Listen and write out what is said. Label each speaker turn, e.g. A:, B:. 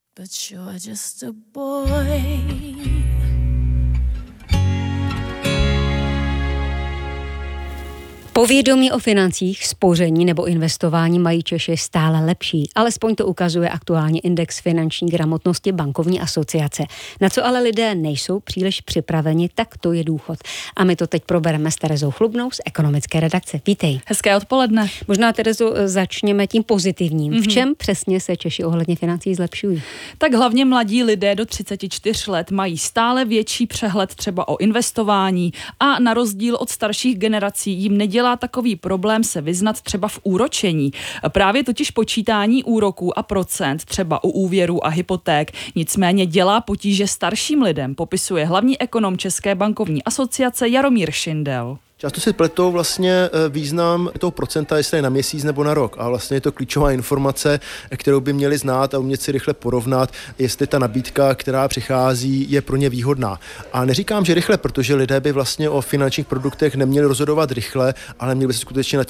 A: but you're just a boy.
B: Povědomí o financích, spoření nebo investování mají Češi stále lepší. Alespoň to ukazuje aktuální index finanční gramotnosti Bankovní asociace. Na co ale lidé nejsou příliš připraveni, tak to je důchod. A my to teď probereme s Terezou Chlubnou z ekonomické redakce. Vítej.
C: Hezké odpoledne.
B: Možná, Terezo, začněme tím pozitivním. V čem přesně se Češi ohledně financí zlepšují?
C: Tak hlavně mladí lidé do 34 let mají stále větší přehled třeba o investování a na rozdíl od starších generací jim nedělá takový problém se vyznat třeba v úročení. Právě totiž počítání úroků a procent třeba u úvěrů a hypoték nicméně dělá potíže starším lidem, popisuje hlavní ekonom České bankovní asociace Jaromír Šindel.
D: Často si pletou vlastně význam toho procenta, jestli je na měsíc nebo na rok. A vlastně je to klíčová informace, kterou by měli znát a umět si rychle porovnat, jestli ta nabídka, která přichází, je pro ně výhodná. A neříkám, že rychle, protože lidé by vlastně o finančních produktech neměli rozhodovat rychle, ale měli by se skutečně nad